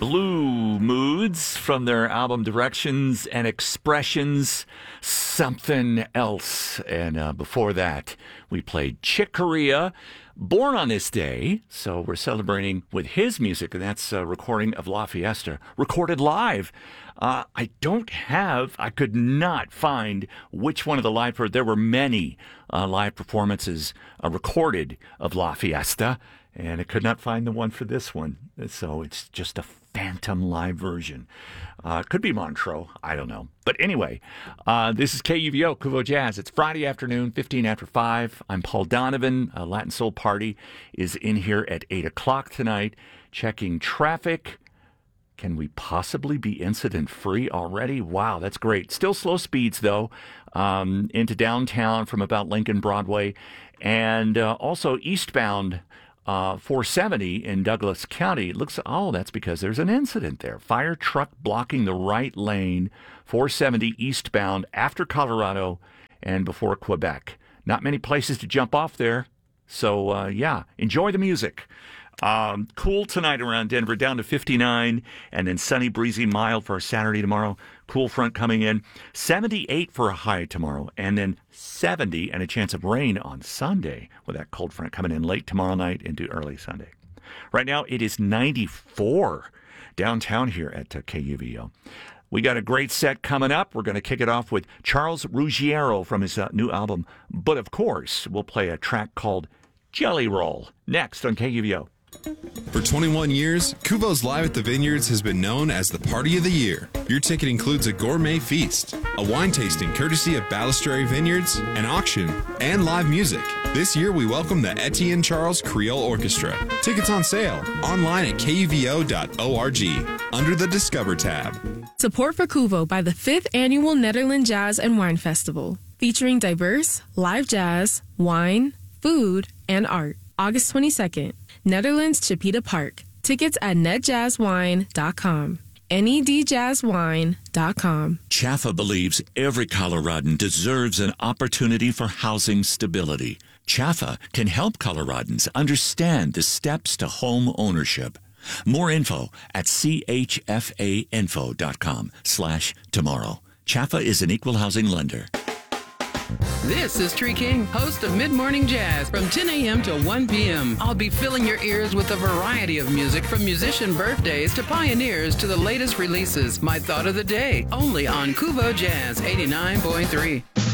Blue Moods from their album Directions and Expressions, Something Else. And before that, we played Chick Corea, born on this day. So we're celebrating with his music, and that's a recording of La Fiesta, recorded live. I could not find which one of the live, there were many live performances recorded of La Fiesta, and I could not find the one for this one. So it's just a phantom live version. Could be Montreux. I don't know. But anyway, this is KUVO, Kuvo Jazz. It's Friday afternoon, 15 after 5. I'm Paul Donovan. Latin Soul Party is in here at 8 o'clock tonight, checking traffic. Can we possibly be incident-free already? Wow, that's great. Still slow speeds, though, into downtown from about Lincoln Broadway. And also eastbound 470 in Douglas County. That's because there's an incident there. Fire truck blocking the right lane, 470 eastbound after Colorado and before Quebec. Not many places to jump off there. So, enjoy the music. Cool tonight around Denver, down to 59, and then sunny, breezy, mild for Saturday tomorrow. Cool front coming in. 78 for a high tomorrow, and then 70 and a chance of rain on Sunday with that cold front coming in late tomorrow night into early Sunday. Right now, it is 94 downtown here at KUVO. We got a great set coming up. We're going to kick it off with Charles Ruggiero from his new album. But, of course, we'll play a track called Jelly Roll next on KUVO. For 21 years, Kuvo's Live at the Vineyards has been known as the Party of the Year. Your ticket includes a gourmet feast, a wine tasting courtesy of Balistrary Vineyards, an auction, and live music. This year, we welcome the Etienne Charles Creole Orchestra. Tickets on sale online at kuvo.org under the Discover tab. Support for Kuvo by the 5th Annual Netherlands Jazz and Wine Festival, featuring diverse live jazz, wine, food, and art. August 22nd. Netherlands Chipeta Park. Tickets at netjazzwine.com. nedjazzwine.com. Chaffa believes every Coloradan deserves an opportunity for housing stability. Chaffa can help Coloradans understand the steps to home ownership. More info at chfainfo.com/tomorrow. Chaffa is an equal housing lender. This is Tree King, host of Mid Morning Jazz from 10 a.m. to 1 p.m. I'll be filling your ears with a variety of music from musician birthdays to pioneers to the latest releases. My thought of the day, only on Kuvo Jazz 89.3.